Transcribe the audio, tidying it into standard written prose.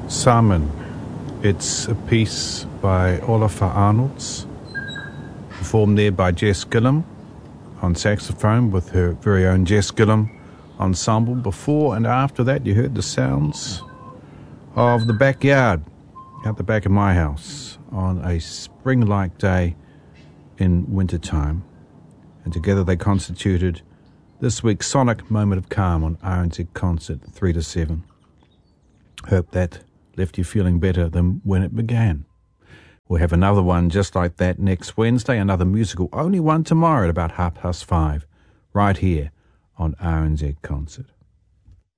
Salmon. It's a piece by Olafur Arnalds, performed there by Jess Gillum on saxophone with her very own Jess Gillum ensemble. Before and after that, you heard the sounds of the backyard out the back of my house on a spring-like day in wintertime. And together they constituted this week's Sonic Moment of Calm on RNZ Concert 3 to 7. Hope that left you feeling better than when it began. We'll have another one just like that next Wednesday, another musical-only one tomorrow at about 5:30, right here on RNZ Concert.